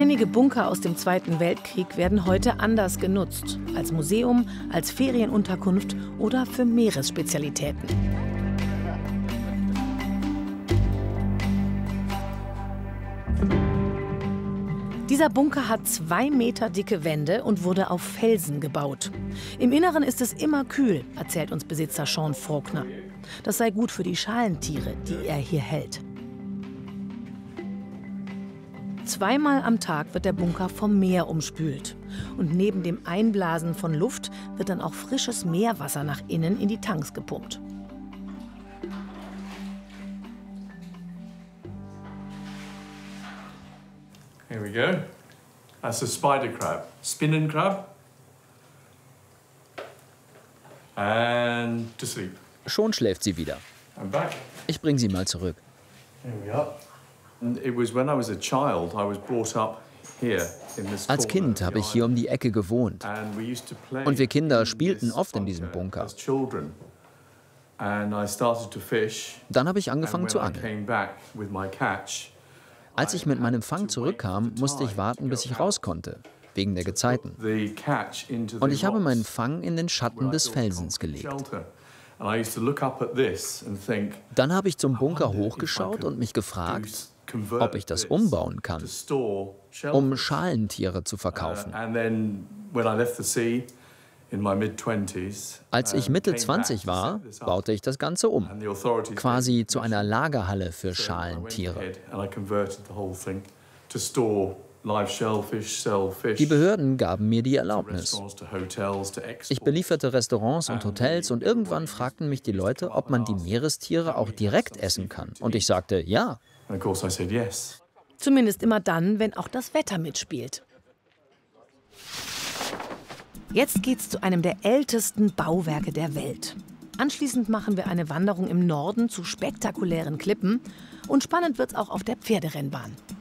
Einige Bunker aus dem Zweiten Weltkrieg werden heute anders genutzt. Als Museum, als Ferienunterkunft oder für Meeresspezialitäten. Dieser Bunker hat 2 Meter dicke Wände und wurde auf Felsen gebaut. Im Inneren ist es immer kühl, erzählt uns Besitzer Sean Faulkner. Das sei gut für die Schalentiere, die er hier hält. Zweimal am Tag wird der Bunker vom Meer umspült. Und neben dem Einblasen von Luft wird dann auch frisches Meerwasser nach innen in die Tanks gepumpt. Here we go. That's a spider crab, spinning crab. And to sleep. Schon schläft sie wieder. I'm back. Ich bringe sie mal zurück. Here we are. And it was when I was a child, I was brought up here in this Als Kind habe ich hier um die Ecke gewohnt. And we used to play Und wir Kinder spielten in this oft in diesem bunker Bunker. as children. And I started to fish. Dann habe ich angefangen And zu when I angeln. came back with my catch, Als ich mit meinem Fang zurückkam, musste ich warten, bis ich raus konnte, wegen der Gezeiten. the catch into the Und ich habe rocks meinen Fang in den Schatten where I des built Felsens gelegt. shelter. And I used to look up at this and think, Dann habe ich zum Bunker hochgeschaut und mich gefragt, ob ich das umbauen kann, um Schalentiere zu verkaufen. And then when I left the sea in my mid-20s, Als ich Mitte 20 war, baute ich das Ganze um, and the authorities quasi zu einer Lagerhalle für Schalentiere. and I converted the whole thing to store live shellfish, sell fish. Die Behörden gaben mir die Erlaubnis. Restaurants to hotels to export. Ich belieferte Restaurants und Hotels und irgendwann fragten mich die Leute, ob man die Meerestiere auch direkt essen kann. Und ich sagte, ja. And of course I said yes. Zumindest immer dann, wenn auch das Wetter mitspielt. Jetzt geht's zu einem der ältesten Bauwerke der Welt. Anschließend machen wir eine Wanderung im Norden zu spektakulären Klippen. Und spannend wird's auch auf der Pferderennbahn.